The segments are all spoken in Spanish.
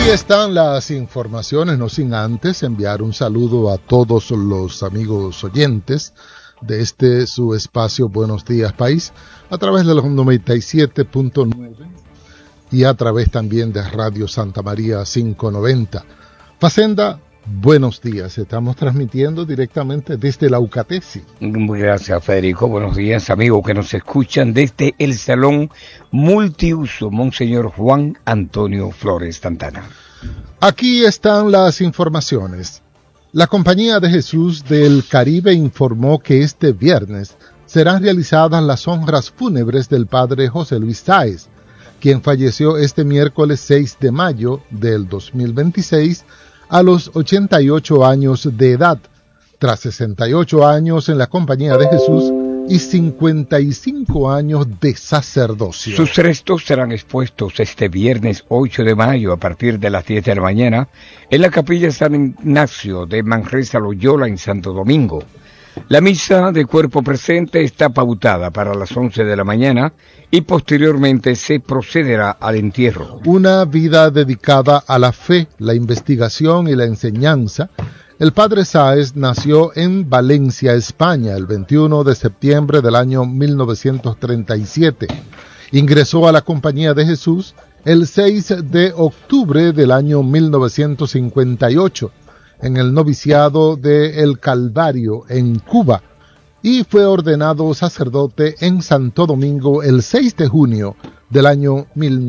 Aquí están las informaciones, no sin antes enviar un saludo a todos los amigos oyentes de este su espacio Buenos Días País, a través de los 97.9 y a través también de Radio Santa María 590. Facenda, buenos días, estamos transmitiendo directamente desde la Ucatesi. Gracias, Federico. Buenos días, amigos que nos escuchan desde el Salón Multiuso Monseñor Juan Antonio Flores Santana. Aquí están las informaciones. La Compañía de Jesús del Caribe informó que este viernes serán realizadas las honras fúnebres del padre José Luis Sáez, quien falleció este miércoles 6 de mayo del 2026 a los 88 años de edad, tras 68 años en la Compañía de Jesús y 55 años de sacerdocio. Sus restos serán expuestos este viernes 8 de mayo a partir de las 10 de la mañana en la Capilla San Ignacio de Manresa Loyola en Santo Domingo. La misa de cuerpo presente está pautada para las 11 de la mañana y posteriormente se procederá al entierro. Una vida dedicada a la fe, la investigación y la enseñanza. El padre Sáez nació en Valencia, España, el 21 de septiembre del año 1937. Ingresó a la Compañía de Jesús el 6 de octubre del año 1958. En el noviciado de El Calvario, en Cuba, y fue ordenado sacerdote en Santo Domingo el 6 de junio del año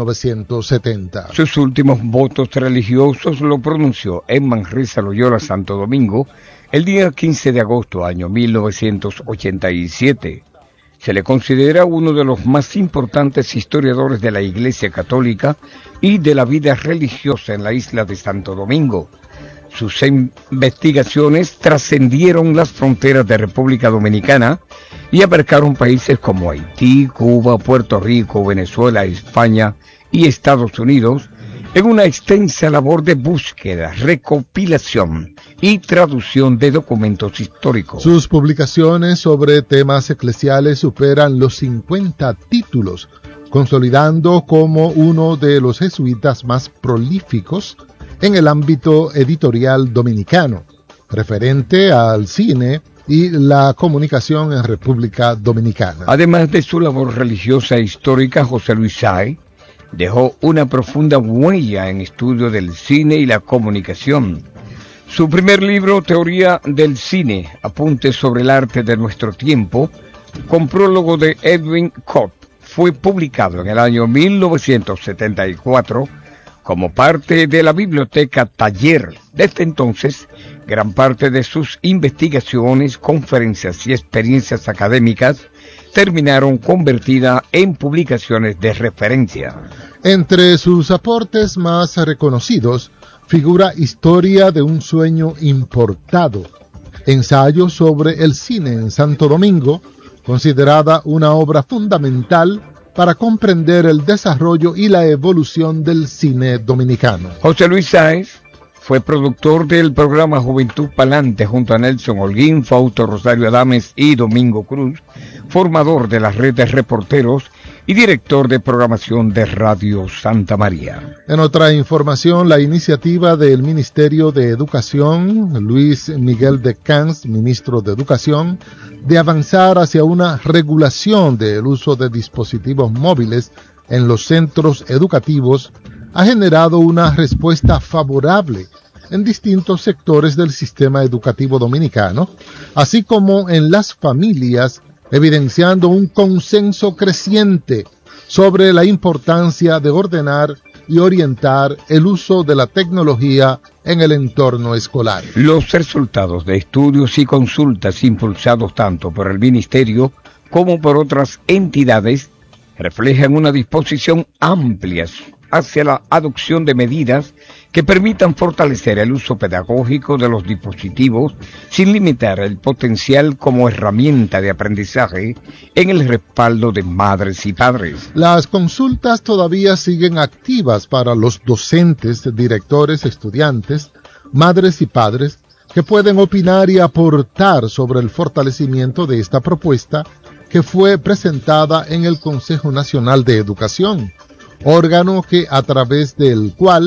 1970. Sus últimos votos religiosos lo pronunció en Manresa Loyola, Santo Domingo, el día 15 de agosto, año 1987. Se le considera uno de los más importantes historiadores de la Iglesia Católica y de la vida religiosa en la isla de Santo Domingo. Sus investigaciones trascendieron las fronteras de República Dominicana y abarcaron países como Haití, Cuba, Puerto Rico, Venezuela, España y Estados Unidos en una extensa labor de búsqueda, recopilación y traducción de documentos históricos. Sus publicaciones sobre temas eclesiales superan los 50 títulos, consolidando como uno de los jesuitas más prolíficos en el ámbito editorial dominicano, referente al cine y la comunicación en República Dominicana. Además de su labor religiosa e histórica, José Luis Sáez dejó una profunda huella en estudio del cine y la comunicación. Su primer libro, Teoría del Cine, Apuntes sobre el arte de nuestro tiempo, con prólogo de Edwin Cobb, fue publicado en el año 1974 como parte de la biblioteca Taller. Desde entonces, gran parte de sus investigaciones, conferencias y experiencias académicas terminaron convertidas en publicaciones de referencia. Entre sus aportes más reconocidos figura Historia de un sueño importado, ensayo sobre el cine en Santo Domingo, considerada una obra fundamental para comprender el desarrollo y la evolución del cine dominicano. José Luis Sáez fue productor del programa Juventud Palante junto a Nelson Holguín, Fausto Rosario Adames y Domingo Cruz, formador de la red de reporteros y director de programación de Radio Santa María. En otra información, la iniciativa del Ministerio de Educación, Luis Miguel de Camps, ministro de Educación, de avanzar hacia una regulación del uso de dispositivos móviles en los centros educativos, ha generado una respuesta favorable en distintos sectores del sistema educativo dominicano, así como en las familias, evidenciando un consenso creciente sobre la importancia de ordenar y orientar el uso de la tecnología en el entorno escolar. Los resultados de estudios y consultas impulsados tanto por el Ministerio como por otras entidades reflejan una disposición amplia hacia la adopción de medidas que permitan fortalecer el uso pedagógico de los dispositivos sin limitar el potencial como herramienta de aprendizaje en el respaldo de madres y padres. Las consultas todavía siguen activas para los docentes, directores, estudiantes, madres y padres que pueden opinar y aportar sobre el fortalecimiento de esta propuesta que fue presentada en el Consejo Nacional de Educación, órgano que a través del cual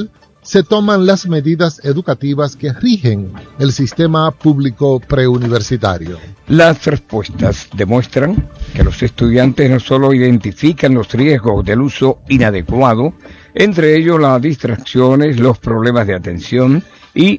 se toman las medidas educativas que rigen el sistema público preuniversitario. Las respuestas demuestran que los estudiantes no solo identifican los riesgos del uso inadecuado, entre ellos las distracciones, los problemas de atención y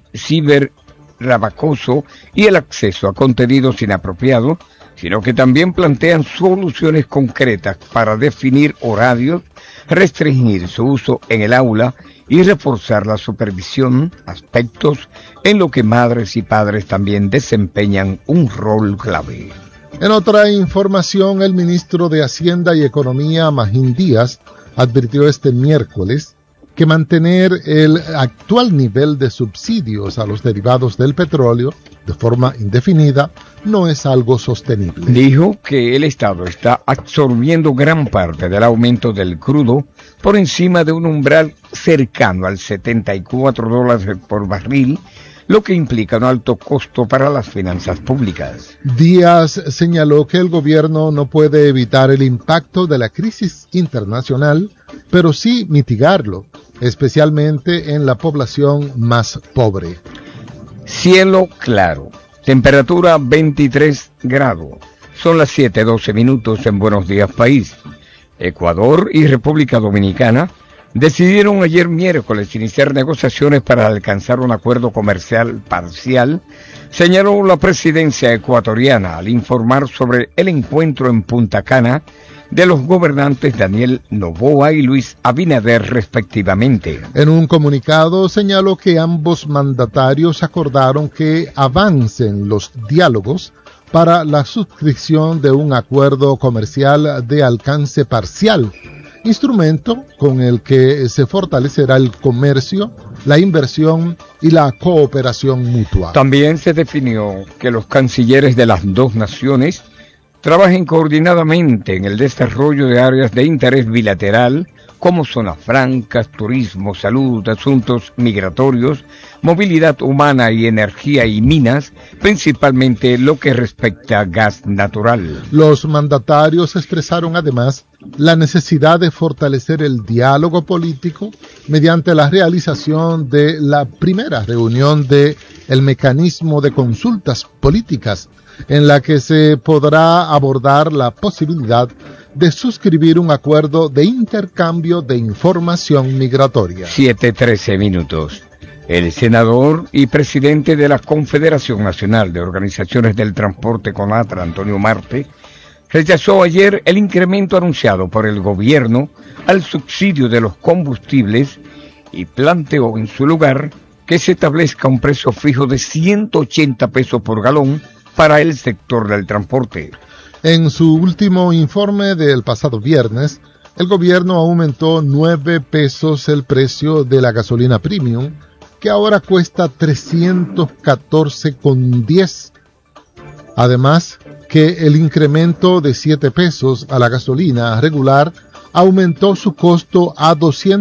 ciberacoso y el acceso a contenidos inapropiados, sino que también plantean soluciones concretas para definir horarios, restringir su uso en el aula y reforzar la supervisión, aspectos en los que madres y padres también desempeñan un rol clave. En otra información, el ministro de Hacienda y Economía, Magín Díaz, advirtió este miércoles que mantener el actual nivel de subsidios a los derivados del petróleo de forma indefinida no es algo sostenible. Dijo que el Estado está absorbiendo gran parte del aumento del crudo por encima de un umbral cercano al $74 por barril, lo que implica un alto costo para las finanzas públicas. Díaz señaló que el gobierno no puede evitar el impacto de la crisis internacional, pero sí mitigarlo, especialmente en la población más pobre. Cielo claro, temperatura 23 grados, son las 7:12 minutos en Buenos Días País. Ecuador y República Dominicana decidieron ayer miércoles iniciar negociaciones para alcanzar un acuerdo comercial parcial, señaló la presidencia ecuatoriana al informar sobre el encuentro en Punta Cana de los gobernantes Daniel Noboa y Luis Abinader respectivamente. En un comunicado señaló que ambos mandatarios acordaron que avancen los diálogos para la suscripción de un acuerdo comercial de alcance parcial, instrumento con el que se fortalecerá el comercio, la inversión y la cooperación mutua. También se definió que los cancilleres de las dos naciones trabajen coordinadamente en el desarrollo de áreas de interés bilateral como zonas francas, turismo, salud, asuntos migratorios, movilidad humana y energía y minas, principalmente lo que respecta a gas natural. Los mandatarios expresaron además la necesidad de fortalecer el diálogo político mediante la realización de la primera reunión de el mecanismo de consultas políticas, en la que se podrá abordar la posibilidad de suscribir un acuerdo de intercambio de información migratoria. 7:13 minutos. El senador y presidente de la Confederación Nacional de Organizaciones del Transporte CONATRA, Antonio Marte, rechazó ayer el incremento anunciado por el gobierno al subsidio de los combustibles y planteó en su lugar que se establezca un precio fijo de 180 pesos por galón para el sector del transporte. En su último informe del pasado viernes, el gobierno aumentó 9 pesos el precio de la gasolina premium, que ahora cuesta 314,10. Además, que el incremento de 7 pesos a la gasolina regular aumentó su costo a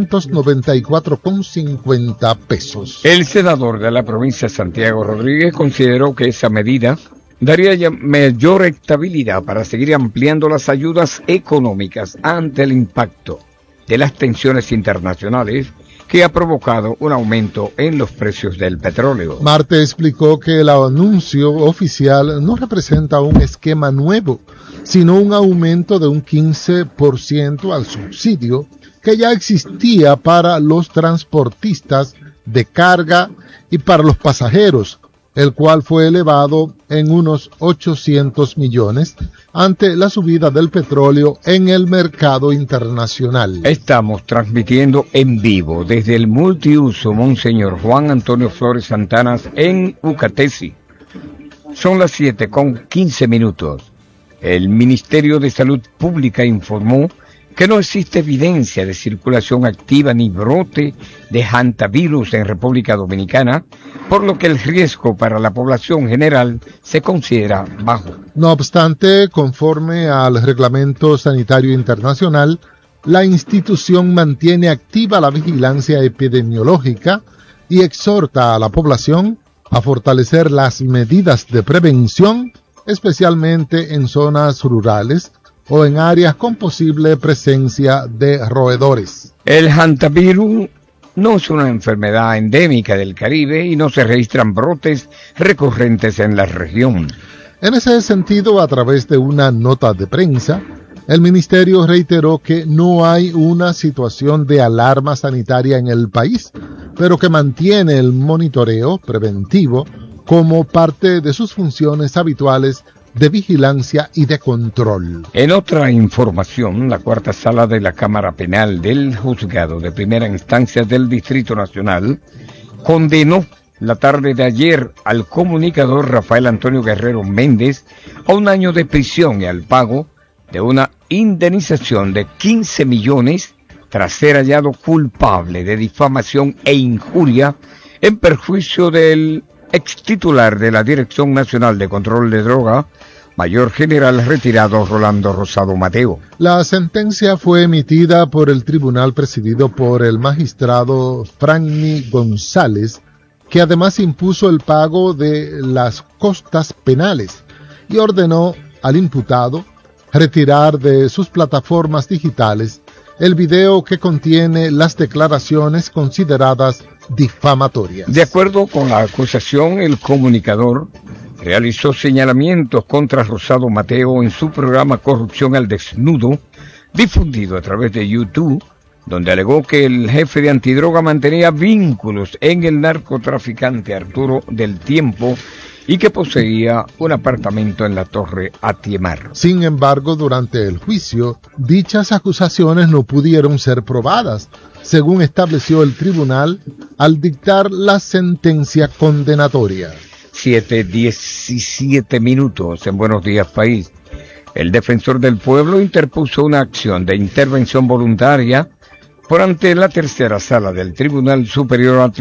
294,50 pesos. El senador de la provincia Santiago Rodríguez consideró que esa medida daría ya mayor estabilidad para seguir ampliando las ayudas económicas ante el impacto de las tensiones internacionales que ha provocado un aumento en los precios del petróleo. Marte explicó que el anuncio oficial no representa un esquema nuevo, sino un aumento de un 15% al subsidio que ya existía para los transportistas de carga y para los pasajeros, el cual fue elevado en unos 800 millones ante la subida del petróleo en el mercado internacional. Estamos transmitiendo en vivo desde el multiuso Monseñor Juan Antonio Flores Santanas en Ucatesi. Son las 7:15 minutos. El Ministerio de Salud Pública informó que no existe evidencia de circulación activa ni brote de hantavirus en República Dominicana, por lo que el riesgo para la población general se considera bajo. No obstante, conforme al Reglamento Sanitario Internacional, la institución mantiene activa la vigilancia epidemiológica y exhorta a la población a fortalecer las medidas de prevención, especialmente en zonas rurales o en áreas con posible presencia de roedores. El hantavirus no es una enfermedad endémica del Caribe y no se registran brotes recurrentes en la región. En ese sentido, a través de una nota de prensa, el ministerio reiteró que no hay una situación de alarma sanitaria en el país, pero que mantiene el monitoreo preventivo como parte de sus funciones habituales de vigilancia y de control. En otra información, la cuarta sala de la Cámara Penal del Juzgado de Primera Instancia del Distrito Nacional condenó la tarde de ayer al comunicador Rafael Antonio Guerrero Méndez a 1 año de prisión y al pago de una indemnización de 15 millones tras ser hallado culpable de difamación e injuria en perjuicio del extitular de la Dirección Nacional de Control de Droga, Mayor General retirado Rolando Rosado Mateo. La sentencia fue emitida por el tribunal presidido por el magistrado Franny González, que además impuso el pago de las costas penales y ordenó al imputado retirar de sus plataformas digitales el video que contiene las declaraciones consideradas difamatorias. De acuerdo con la acusación, el comunicador realizó señalamientos contra Rosado Mateo en su programa Corrupción al Desnudo, difundido a través de YouTube, donde alegó que el jefe de antidroga mantenía vínculos en el narcotraficante Arturo del Tiempo y que poseía un apartamento en la Torre Atiemar. Sin embargo, durante el juicio, dichas acusaciones no pudieron ser probadas, según estableció el tribunal al dictar la sentencia condenatoria. 7:17 en Buenos Días País. El defensor del pueblo interpuso una acción de intervención voluntaria por ante la tercera sala del Tribunal Superior